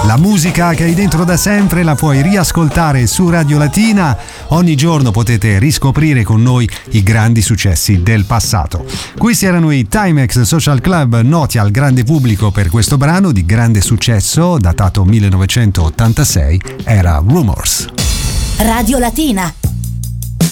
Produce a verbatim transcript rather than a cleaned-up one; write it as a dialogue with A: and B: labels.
A: La musica che hai dentro da sempre la puoi riascoltare su Radio Latina. Ogni giorno potete riscoprire con noi i grandi successi del passato. Questi erano i Timex Social Club, noti al grande pubblico per questo brano di grande successo datato millenovecentottantasei, era Rumors.
B: Radio Latina.